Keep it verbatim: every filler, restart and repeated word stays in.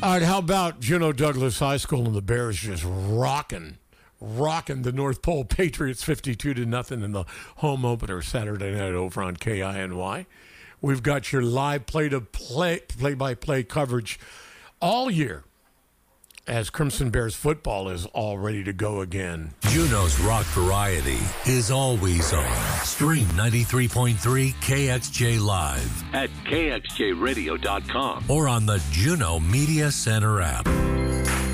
All right, how about Juneau Douglas High School and the Bears just rocking, rocking the North Pole Patriots fifty-two to nothing in the home opener Saturday night over on K I N Y. We've got your live play-to-play, play-by-play coverage all year as Crimson Bears football is all ready to go again. Juneau's rock variety is always on. Stream ninety-three point three K X J Live at K X J radio dot com or on the Juneau Media Center app.